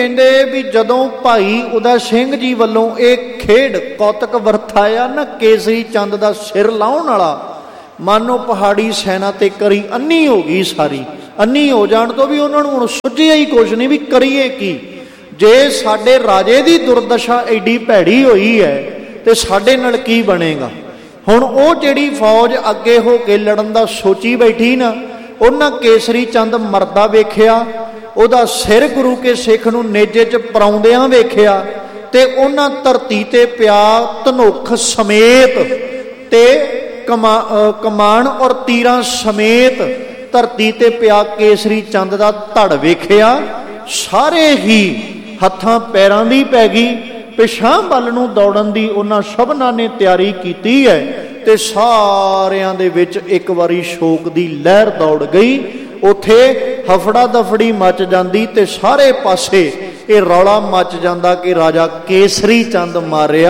ਕਹਿੰਦੇ ਵੀ ਜਦੋਂ ਭਾਈ ਉਦੈ ਸਿੰਘ ਜੀ ਵੱਲੋਂ ਇਹ ਖੇਡ ਕੌਤਕ ਵਰਤਾਇਆ ਨਾ, ਕੇਸਰੀ ਚੰਦ ਦਾ ਸਿਰ ਲਾਉਣ ਵਾਲਾ, ਮਾਨੋ ਪਹਾੜੀ ਸੈਨਾ ਤੇ ਕਰੀ ਅੰਨੀ ਹੋ ਗਈ ਸਾਰੀ। ਅੰਨੀ ਹੋ ਜਾਣ ਤੋਂ ਵੀ ਉਹਨਾਂ ਨੂੰ ਹੁਣ ਸੁੱਝਿਆ ਹੀ ਕੁਛ ਨਹੀਂ ਵੀ ਕਰੀਏ ਕੀ। ਜੇ ਸਾਡੇ ਰਾਜੇ ਦੀ ਦੁਰਦਸ਼ਾ ਐਡੀ ਭੈੜੀ ਹੋਈ ਹੈ ਤੇ ਸਾਡੇ ਨਾਲ ਕੀ ਬਣੇਗਾ। ਹੁਣ ਉਹ ਜਿਹੜੀ ਫੌਜ ਅੱਗੇ ਹੋ ਕੇ ਲੜਨ ਦਾ ਸੋਚੀ ਬੈਠੀ ਨਾ, ਉਹਨਾਂ ਕੇਸਰੀ ਚੰਦ ਮਰਦਾ ਵੇਖਿਆ, ਉਹਦਾ ਸਿਰ ਗੁਰੂ ਕੇ ਸਿੱਖ ਨੂੰ ਨੇਜੇ 'ਚ ਪਰਾਉਂਦਿਆਂ ਵੇਖਿਆ, ਤੇ ਉਹਨਾਂ ਧਰਤੀ ਤੇ ਪਿਆ ਧਨੁੱਖ ਸਮੇਤ ਤੇ ਕਮਾਨ ਔਰ ਤੀਰਾਂ ਸਮੇਤ ਧਰਤੀ ਤੇ ਪਿਆ ਕੇਸਰੀ ਚੰਦ ਦਾ ਧੜ ਵੇਖਿਆ। ਸਾਰੇ ਹੀ ਹੱਥਾਂ ਪੈਰਾਂ ਦੀ ਪੈ ਗਈ। ਪਿਛਾਂ ਵੱਲ ਨੂੰ ਦੌੜਨ ਦੀ ਉਹਨਾਂ ਸਭਨਾਂ ਨੇ ਤਿਆਰੀ ਕੀਤੀ ਹੈ ਤੇ ਸਾਰਿਆਂ ਦੇ ਵਿੱਚ ਇੱਕ ਵਾਰੀ ਸ਼ੋਕ ਦੀ ਲਹਿਰ ਦੌੜ ਗਈ। ਉੱਥੇ ਹਫੜਾ ਦਫੜੀ ਮਚ ਜਾਂਦੀ ਤੇ ਸਾਰੇ ਪਾਸੇ ਇਹ ਰੌਲਾ ਮਚ ਜਾਂਦਾ ਕਿ ਰਾਜਾ ਕੇਸਰੀ ਚੰਦ ਮਾਰਿਆ।